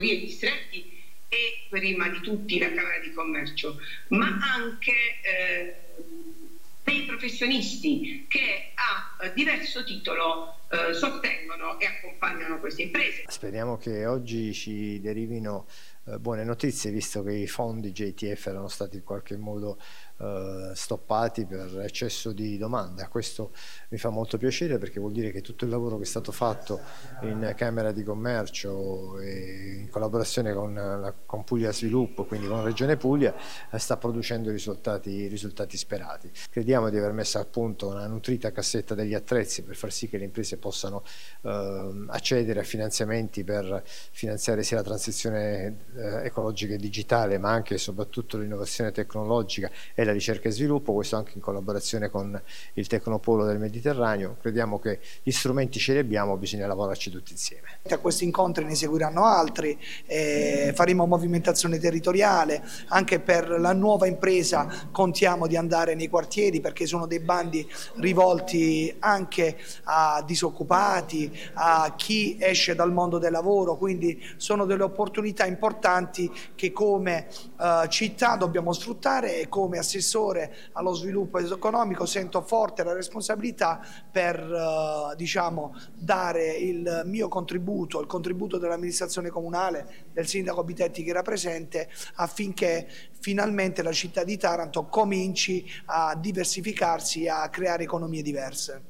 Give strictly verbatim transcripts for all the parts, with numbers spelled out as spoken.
e distretti e prima di tutti la Camera di Commercio, ma anche eh, dei professionisti che a diverso titolo eh, sostengono e accompagnano queste imprese. Speriamo che oggi ci derivino eh, buone notizie, visto che i fondi J T F erano stati in qualche modo eh, stoppati per eccesso di domanda. Questo mi fa molto piacere, perché vuol dire che tutto il lavoro che è stato fatto in Camera di Commercio e in collaborazione con, la, con Puglia Sviluppo, quindi con Regione Puglia, eh, sta producendo i risultati, risultati sperati. Crediamo di aver messo a punto una nutrita cassetta degli attrezzi per far sì che le imprese possano eh, accedere a finanziamenti per finanziare sia la transizione eh, ecologica e digitale, ma anche e soprattutto l'innovazione tecnologica e la ricerca e sviluppo, questo anche in collaborazione con il Tecnopolo del Mediterraneo. Crediamo che gli strumenti ce li abbiamo, bisogna lavorarci tutti insieme. A questi incontri ne seguiranno altri, eh, faremo movimentazione territoriale, anche per la nuova impresa contiamo di andare nei quartieri, perché sono dei bandi rivolti anche a disoccupati, a chi esce dal mondo del lavoro, quindi sono delle opportunità importanti che come eh, città dobbiamo sfruttare, e come assessore allo sviluppo economico sento forte la responsabilità per eh, diciamo, dare il mio contributo, il contributo dell'amministrazione comunale, del sindaco Bitetti che era presente, affinché finalmente la città di Taranto cominci a diversificarsi e a creare economie diverse.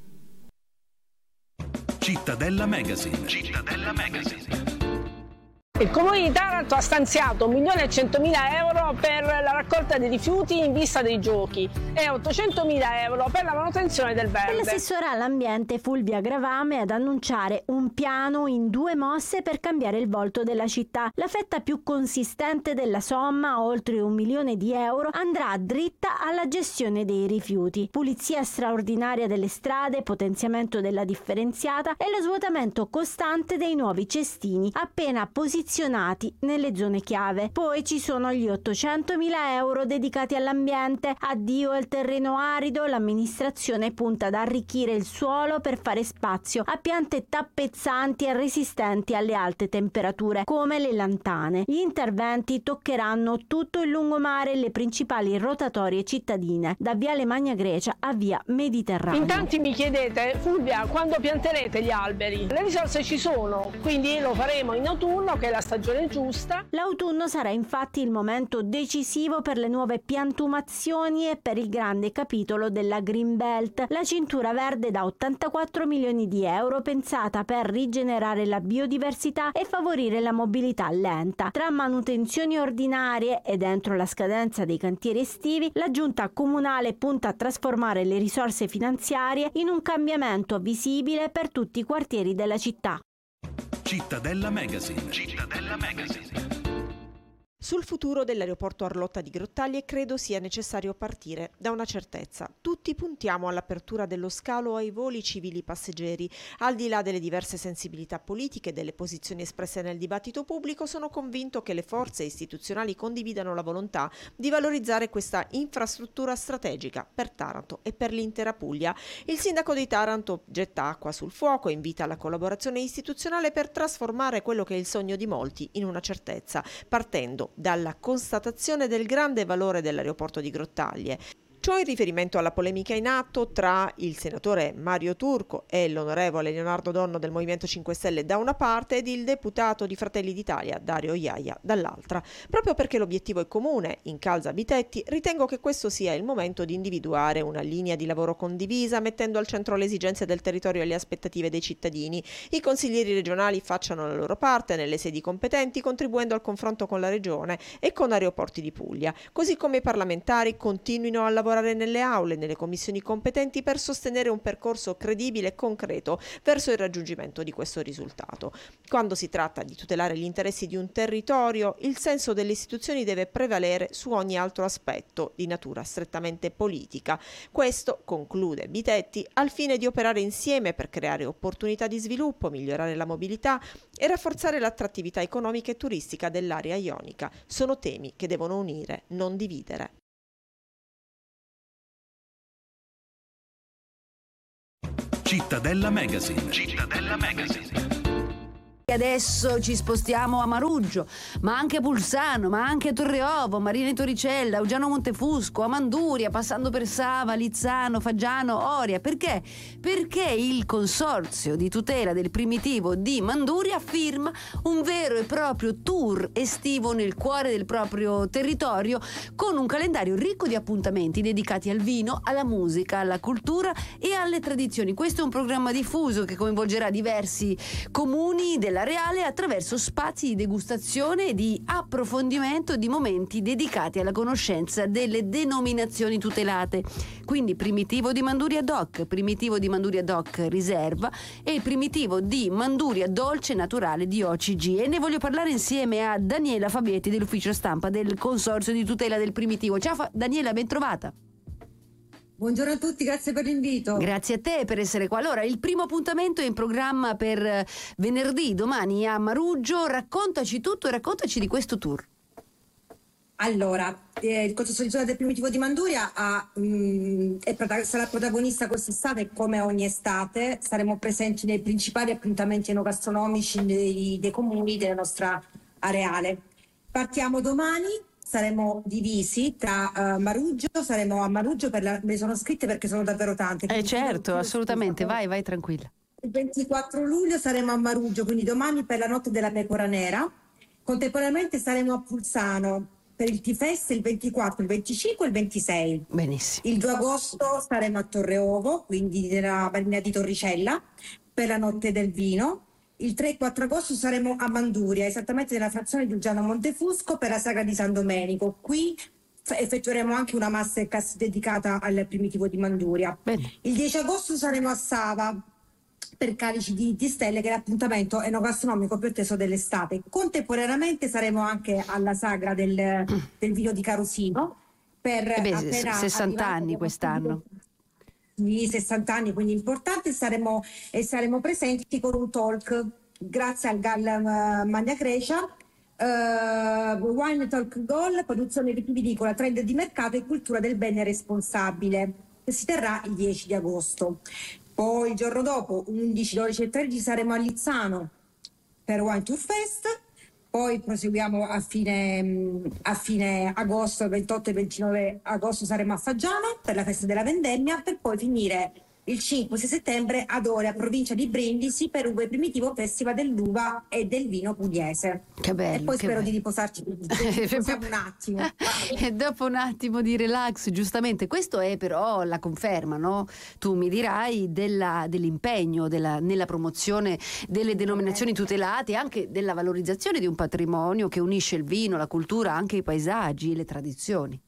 Cittadella Magazine. Cittadella Magazine. Il Comune di Taranto ha stanziato un milione e centomila euro per la raccolta dei rifiuti in vista dei giochi e ottocentomila euro per la manutenzione del verde. L'assessora all'ambiente Fulvia Gravame ad annunciare un piano in due mosse per cambiare il volto della città. La fetta più consistente della somma, oltre un milione di euro, andrà dritta alla gestione dei rifiuti. Pulizia straordinaria delle strade, potenziamento della differenziata e lo svuotamento costante dei nuovi cestini appena posizionati nelle zone chiave. Poi ci sono gli ottocentomila euro dedicati all'ambiente. Addio al terreno arido, l'amministrazione punta ad arricchire il suolo per fare spazio a piante tappezzanti e resistenti alle alte temperature, come le lantane. Gli interventi toccheranno tutto il lungomare e le principali rotatorie cittadine, da Viale Magna Grecia a Via Mediterraneo. In tanti mi chiedete: Fulvia, quando pianterete gli alberi? Le risorse ci sono, quindi lo faremo in autunno, che è la stagione giusta. L'autunno sarà infatti il momento decisivo per le nuove piantumazioni e per il grande capitolo della Green Belt, la cintura verde da ottantaquattro milioni di euro pensata per rigenerare la biodiversità e favorire la mobilità lenta. Tra manutenzioni ordinarie e dentro la scadenza dei cantieri estivi, la giunta comunale punta a trasformare le risorse finanziarie in un cambiamento visibile per tutti i quartieri della città. Cittadella Magazine. Cittadella Magazine. Sul futuro dell'aeroporto Arlotta di Grottaglie credo sia necessario partire da una certezza. Tutti puntiamo all'apertura dello scalo ai voli civili passeggeri. Al di là delle diverse sensibilità politiche e delle posizioni espresse nel dibattito pubblico, sono convinto che le forze istituzionali condividano la volontà di valorizzare questa infrastruttura strategica per Taranto e per l'intera Puglia. Il sindaco di Taranto getta acqua sul fuoco e invita alla collaborazione istituzionale per trasformare quello che è il sogno di molti in una certezza, partendo dalla constatazione del grande valore dell'aeroporto di Grottaglie. Ciò in riferimento alla polemica in atto tra il senatore Mario Turco e l'onorevole Leonardo Donno del Movimento cinque Stelle da una parte ed il deputato di Fratelli d'Italia Dario Iaia dall'altra. Proprio perché l'obiettivo è comune, incalza Bitetti, ritengo che questo sia il momento di individuare una linea di lavoro condivisa, mettendo al centro le esigenze del territorio e le aspettative dei cittadini. I consiglieri regionali facciano la loro parte nelle sedi competenti, contribuendo al confronto con la regione e con Aeroporti di Puglia, così come i parlamentari continuino a lavorare nelle aule, nelle commissioni competenti per sostenere un percorso credibile e concreto verso il raggiungimento di questo risultato. Quando si tratta di tutelare gli interessi di un territorio, il senso delle istituzioni deve prevalere su ogni altro aspetto di natura strettamente politica. Questo, conclude Bitetti, al fine di operare insieme per creare opportunità di sviluppo, migliorare la mobilità e rafforzare l'attrattività economica e turistica dell'area ionica. Sono temi che devono unire, non dividere. Cittadella Magazine. Cittadella Magazine. Adesso ci spostiamo a Maruggio, ma anche a Pulsano, ma anche a Torreovo, Marina e Torricella, Augiano Montefusco, a Manduria, passando per Sava, Lizzano, Faggiano, Oria. Perché? Perché il consorzio di tutela del primitivo di Manduria firma un vero e proprio tour estivo nel cuore del proprio territorio, con un calendario ricco di appuntamenti dedicati al vino, alla musica, alla cultura e alle tradizioni. Questo è un programma diffuso che coinvolgerà diversi comuni della Reale attraverso spazi di degustazione e di approfondimento di momenti dedicati alla conoscenza delle denominazioni tutelate. Quindi primitivo di Manduria DOC, primitivo di Manduria DOC riserva e primitivo di Manduria dolce naturale di O C G. E ne voglio parlare insieme a Daniela Fabietti dell'ufficio stampa del Consorzio di tutela del primitivo. Ciao Fa- Daniela, ben trovata. Buongiorno a tutti, grazie per l'invito. Grazie a te per essere qua. Allora, il primo appuntamento è in programma per venerdì, domani a Maruggio. Raccontaci tutto e raccontaci di questo tour. Allora, eh, il Consorzio di tutela del primitivo di Manduria ha, mh, è prota- sarà protagonista quest'estate, come ogni estate. Saremo presenti nei principali appuntamenti enogastronomici dei, dei comuni della nostra areale. Partiamo domani. Saremo divisi tra uh, Maruggio, saremo a Maruggio, per la, me ne sono scritte perché sono davvero tante. Eh certo, assolutamente, vai, vai tranquilla. Il ventiquattro luglio saremo a Maruggio, quindi domani per la notte della pecora nera. Contemporaneamente saremo a Pulsano per il T-Fest il ventiquattro, il venticinque e il ventisei. Benissimo. Il due agosto saremo a Torreovo, quindi nella Marina di Torricella, per la notte del vino. Il tre e quattro agosto saremo a Manduria, esattamente nella frazione di Augiano Montefusco, per la sagra di San Domenico. Qui effettueremo anche una masterclass dedicata al primitivo di Manduria. Bene. Il dieci agosto saremo a Sava per Calici di, di Stelle, che è l'appuntamento enogastronomico più atteso dell'estate. Contemporaneamente saremo anche alla sagra del, del vino di Carosino per eh beh, sessanta anni quest'anno. Di sessanta anni, quindi importante. Saremo, e saremo presenti con un talk grazie al G A L uh, Magna Grecia, uh, Wine Talk Goal, produzione vitivinicola, trend di mercato e cultura del bene responsabile, che si terrà il dieci di agosto. Poi il giorno dopo, undici, dodici e tredici, saremo a Lizzano per Wine Tour Fest. Poi proseguiamo a fine, a fine agosto, il ventotto e ventinove agosto saremo a Faggiano per la festa della vendemmia, per poi finire il cinque sei settembre ad Oria, provincia di Brindisi, per un primitivo festival dell'uva e del vino pugliese. Che bello. E poi che spero bello. di riposarci riposiamo un attimo. E dopo un attimo di relax, giustamente. Questo è però la conferma, no? Tu mi dirai della, dell'impegno della, nella promozione delle denominazioni tutelate e anche della valorizzazione di un patrimonio che unisce il vino, la cultura, anche i paesaggi, le tradizioni.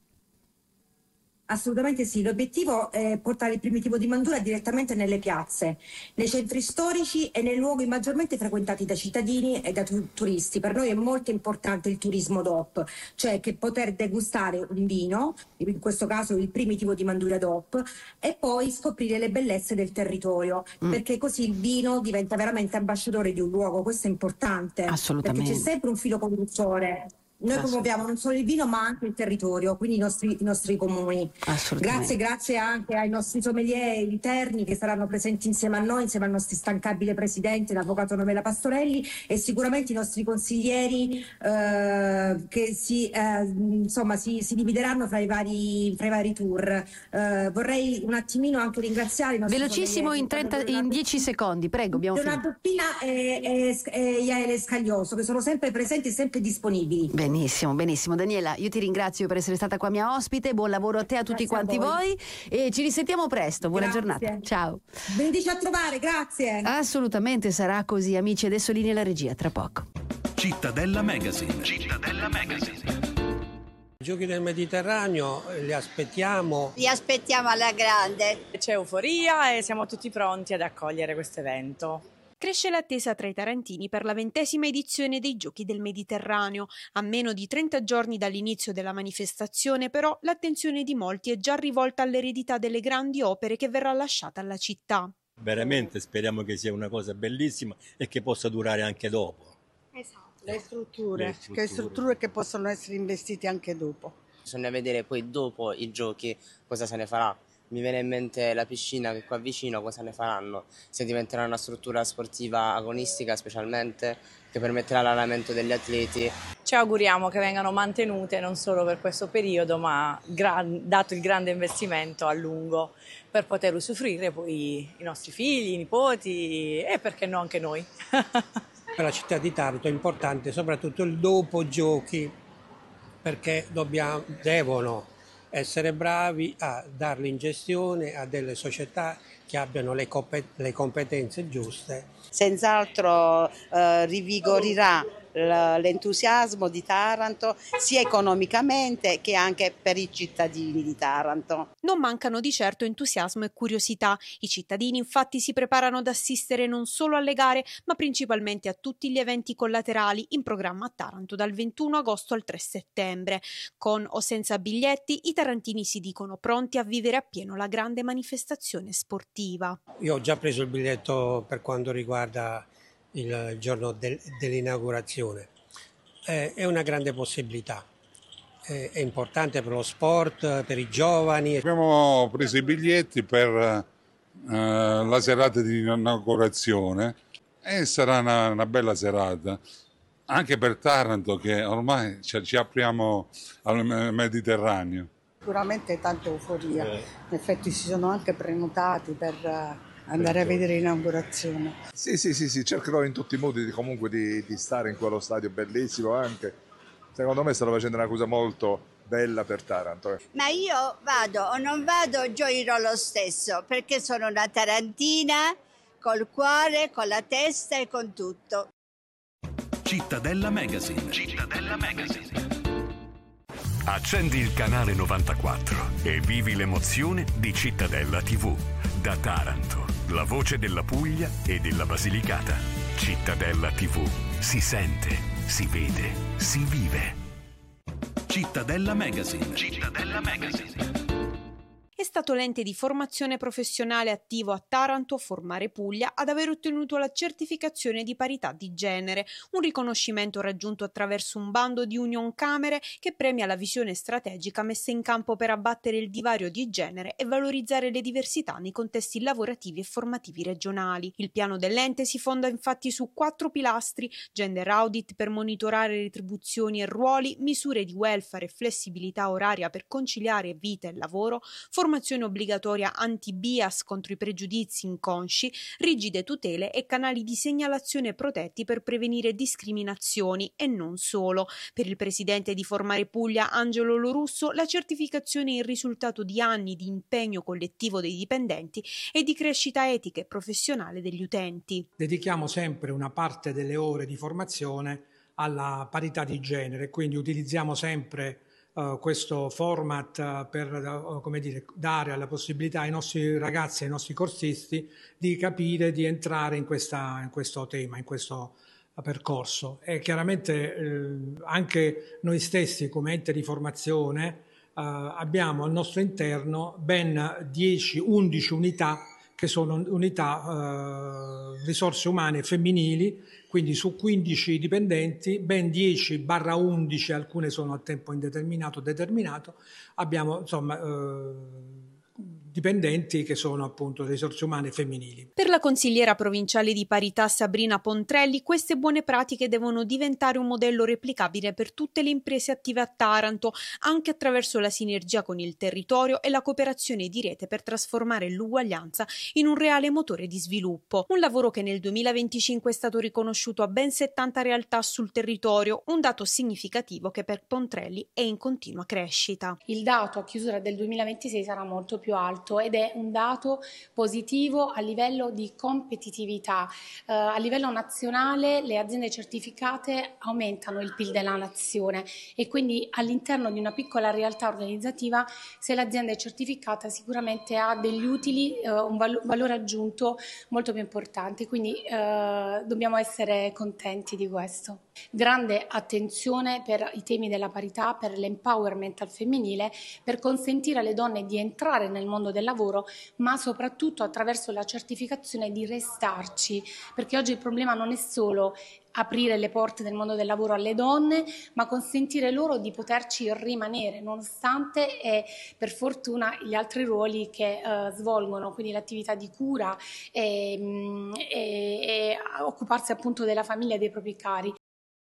Assolutamente sì, l'obiettivo è portare il primitivo di Manduria direttamente nelle piazze, nei centri storici e nei luoghi maggiormente frequentati da cittadini e da tu- turisti. Per noi è molto importante il turismo D O P, cioè che poter degustare un vino, in questo caso il primitivo di Manduria D O P, e poi scoprire le bellezze del territorio, mm. perché così il vino diventa veramente ambasciatore di un luogo. Questo è importante, assolutamente, perché c'è sempre un filo conduttore. Noi promuoviamo non solo il vino ma anche il territorio, quindi i nostri, i nostri comuni. Grazie, grazie anche ai nostri sommelier interni che saranno presenti insieme a noi, insieme al nostro instancabile presidente, l'avvocato Novella Pastorelli, e sicuramente i nostri consiglieri eh, che si, eh, insomma, si, si divideranno fra i vari, fra i vari tour. Eh, vorrei un attimino anche ringraziare i nostri velocissimo in, trenta, in dieci secondi, prego. Abbiamo Leonardo Pina e, e, e Iaele Scaglioso, che sono sempre presenti e sempre disponibili. Bene. Benissimo, benissimo. Daniela, io ti ringrazio per essere stata qua mia ospite, buon lavoro a te e a tutti grazie quanti a voi e ci risentiamo presto, buona grazie. Giornata. Ciao. Benedici a trovare, grazie. Assolutamente sarà così, amici, adesso linea alla regia, tra poco. Cittadella Magazine. Cittadella Magazine. I Giochi del Mediterraneo li aspettiamo. Li aspettiamo alla grande. C'è euforia e siamo tutti pronti ad accogliere questo evento. Cresce l'attesa tra i tarantini per la ventesima edizione dei Giochi del Mediterraneo. A meno di trenta giorni dall'inizio della manifestazione, però, l'attenzione di molti è già rivolta all'eredità delle grandi opere che verrà lasciata alla città. Veramente speriamo che sia una cosa bellissima e che possa durare anche dopo. Esatto. Le strutture, Le strutture. che strutture che possono essere investite anche dopo. Bisogna vedere poi dopo i giochi cosa se ne farà. mi viene in mente la piscina che è qua vicino, cosa ne faranno? Se diventerà una struttura sportiva agonistica specialmente, che permetterà l'allenamento degli atleti. Ci auguriamo che vengano mantenute non solo per questo periodo, ma gran, dato il grande investimento a lungo, per poter usufruire poi i nostri figli, i nipoti e perché no anche noi. Per la città di Taranto è importante soprattutto il dopo giochi, perché dobbiamo, devono essere bravi a darli in gestione a delle società che abbiano le, le competenze giuste. Senz'altro eh, rivigorirà l'entusiasmo di Taranto sia economicamente che anche per i cittadini di Taranto. Non mancano di certo entusiasmo e curiosità. I cittadini infatti si preparano ad assistere non solo alle gare ma principalmente a tutti gli eventi collaterali in programma a Taranto dal ventuno agosto al tre settembre. Con o senza biglietti i tarantini si dicono pronti a vivere appieno la grande manifestazione sportiva. Io ho già preso il biglietto per quanto riguarda il giorno del, dell'inaugurazione. Eh, è una grande possibilità, eh, è importante per lo sport, per i giovani. Abbiamo preso i biglietti per eh, la serata di inaugurazione e sarà una, una bella serata anche per Taranto, che ormai ci, ci apriamo al Mediterraneo. Sicuramente tanta euforia, in effetti si sono anche prenotati per andare a vedere l'inaugurazione. Sì, sì, sì, sì, cercherò in tutti i modi di, comunque di, di stare in quello stadio bellissimo anche. Secondo me stanno facendo una cosa molto bella per Taranto. Eh. Ma io vado o non vado, gioirò lo stesso, perché sono una tarantina col cuore, con la testa e con tutto. Cittadella Magazine. Cittadella Magazine. Accendi il canale novantaquattro e vivi l'emozione di Cittadella tivù. Da Taranto, la voce della Puglia e della Basilicata. Cittadella tivù. Si sente, si vede, si vive. Cittadella Magazine. Cittadella Magazine. È stato l'ente di formazione professionale attivo a Taranto, Formare Puglia, ad aver ottenuto la certificazione di parità di genere, un riconoscimento raggiunto attraverso un bando di Unioncamere che premia la visione strategica messa in campo per abbattere il divario di genere e valorizzare le diversità nei contesti lavorativi e formativi regionali. Il piano dell'ente si fonda infatti su quattro pilastri: gender audit per monitorare retribuzioni e ruoli, misure di welfare e flessibilità oraria per conciliare vita e lavoro, formazione obbligatoria anti-bias contro i pregiudizi inconsci, rigide tutele e canali di segnalazione protetti per prevenire discriminazioni e non solo. Per il presidente di Formare Puglia, Angelo Lorusso, la certificazione è il risultato di anni di impegno collettivo dei dipendenti e di crescita etica e professionale degli utenti. Dedichiamo sempre una parte delle ore di formazione alla parità di genere, quindi utilizziamo sempre Uh, questo format uh, per uh, come dire, dare la possibilità ai nostri ragazzi e ai nostri corsisti di capire, di entrare in, questa, in questo tema, in questo uh, percorso. E chiaramente uh, anche noi stessi come ente di formazione uh, abbiamo al nostro interno ben dieci undici unità che sono unità uh, risorse umane femminili, quindi su quindici dipendenti, ben dieci barra undici, alcune sono a tempo indeterminato o determinato, abbiamo insomma eh, dipendenti che sono appunto risorse umane femminili. Per la consigliera provinciale di parità Sabrina Pontrelli, queste buone pratiche devono diventare un modello replicabile per tutte le imprese attive a Taranto, anche attraverso la sinergia con il territorio e la cooperazione di rete per trasformare l'uguaglianza in un reale motore di sviluppo. Un lavoro che nel duemilaventicinque è stato riconosciuto a ben settanta realtà sul territorio, un dato significativo che per Pontrelli è in continua crescita. Il dato a chiusura del duemilaventisei sarà molto più alto ed è un dato positivo a livello di competitività. Eh, a livello nazionale le aziende certificate aumentano il P I L della nazione e quindi all'interno di una piccola realtà organizzativa, se l'azienda è certificata sicuramente ha degli utili, eh, un val- valore aggiunto molto più importante, quindi eh, dobbiamo essere contenti di questo. Grande attenzione per i temi della parità, per l'empowerment al femminile, per consentire alle donne di entrare nel mondo mondo del lavoro, ma soprattutto attraverso la certificazione di restarci, perché oggi il problema non è solo aprire le porte del mondo del lavoro alle donne, ma consentire loro di poterci rimanere, nonostante e per fortuna gli altri ruoli che eh, svolgono, quindi l'attività di cura e, e, e occuparsi appunto della famiglia e dei propri cari.